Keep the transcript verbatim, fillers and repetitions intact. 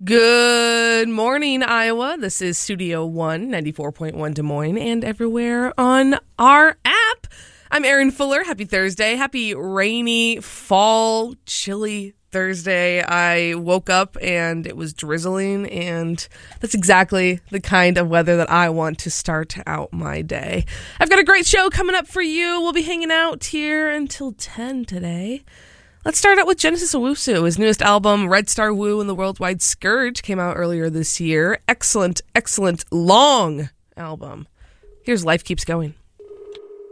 Good morning, Iowa. This is Studio One, ninety-four point one Des Moines, and everywhere on our app. I'm Erin Fuller. Happy Thursday. Happy rainy, fall, chilly Thursday. I woke up and it was drizzling, and that's exactly the kind of weather that I want to start out my day. I've got a great show coming up for you. We'll be hanging out here until ten today. Let's start out with Genesis Owusu. His newest album, Red Star Woo and the Worldwide Scourge, came out earlier this year. Excellent, excellent, long album. Here's Life Keeps Going.